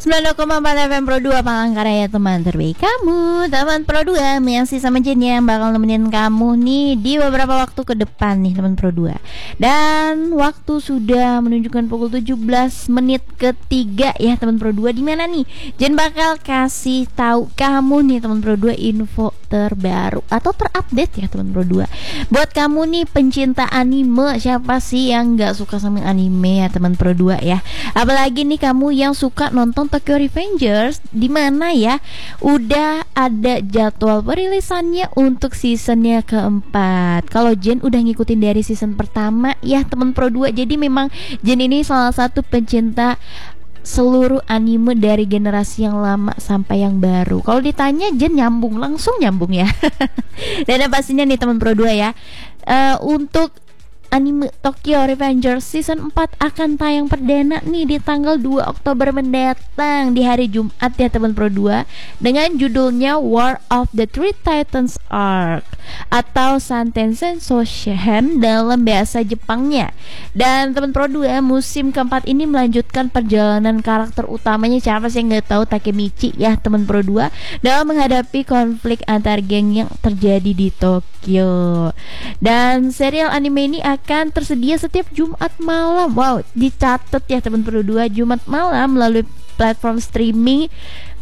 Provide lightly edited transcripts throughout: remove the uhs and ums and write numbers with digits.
90,4 FM Pro 2 Palangkaraya, teman terbaik kamu. Teman Pro 2 masih sama Jen yang bakal nemenin kamu nih di beberapa waktu ke depan nih teman Pro 2. Dan waktu sudah menunjukkan pukul 17 menit ketiga ya teman Pro 2. Di mana nih Jen bakal kasih tahu kamu nih teman Pro 2 info terbaru atau terupdate ya teman Pro 2. Buat kamu nih pencinta anime, siapa sih yang gak suka sama anime ya teman Pro 2 ya. Apalagi nih kamu yang suka nonton Tokyo Revengers, di mana ya udah ada jadwal perilisannya untuk seasonnya keempat. Kalau Jen udah ngikutin dari season pertama ya teman Pro 2. Jadi memang Jen ini salah satu pencinta seluruh anime dari generasi yang lama sampai yang baru. Kalau ditanya Jen langsung nyambung ya. Dan pastinya nih teman Pro 2 ya, untuk anime Tokyo Revengers season 4 akan tayang perdana nih di tanggal 2 Oktober mendatang di hari Jumat ya teman Pro 2, dengan judulnya War of the Three Titans Arc atau Santensen Soshen dalam bahasa Jepangnya. Dan teman Pro 2, musim keempat ini melanjutkan perjalanan karakter utamanya, siapa sih yang nggak tahu, Takemichi ya teman Pro 2, dalam menghadapi konflik antar geng yang terjadi di Tokyo. Dan serial anime ini akan tersedia setiap Jumat malam. Wow, dicatat ya teman Pro 2, Jumat malam melalui platform streaming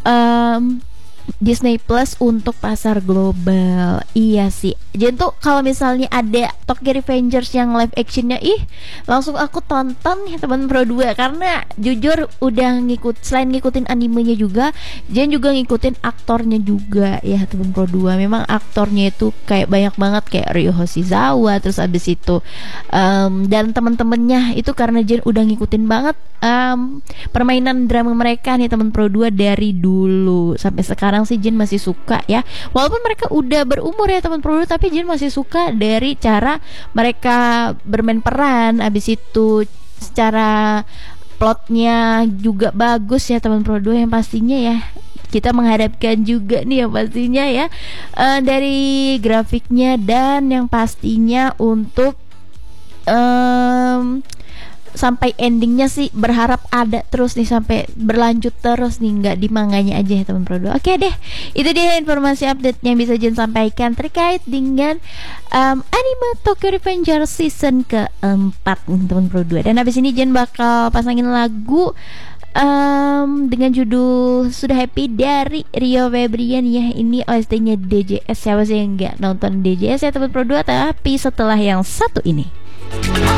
Disney Plus untuk pasar global. Iya sih, jadi tuh kalau misalnya ada Tokyo Revengers yang live actionnya, langsung aku tonton ya teman Pro 2. Karena jujur udah selain ngikutin animenya juga, Jen juga ngikutin aktornya juga ya teman Pro 2. Memang aktornya itu kayak banyak banget, kayak Ryo Hoshizawa, terus abis itu dan teman-temannya itu, karena Jen udah ngikutin banget permainan drama mereka nih teman Pro 2 dari dulu sampai sekarang sih Jen masih suka ya. Walaupun mereka udah berumur ya teman Pro 2, tapi Jen masih suka dari cara mereka bermain peran. Abis itu secara plotnya juga bagus ya teman Pro 2, yang pastinya ya kita mengharapkan juga nih yang pastinya ya dari grafiknya, dan yang pastinya untuk sampai endingnya sih berharap ada terus nih, sampai berlanjut terus nih, nggak di manganya aja ya teman Pro 2. Oke deh, itu dia informasi update yang bisa Jen sampaikan terkait dengan anime Tokyo Revengers season keempat teman Pro 2. Dan habis ini Jen bakal pasangin lagu dengan judul Sudah Happy dari Rio Febrian ya. Ini OST-nya DJS. Siapa sih yang nggak nonton DJS ya teman Pro 2? Tapi setelah yang satu ini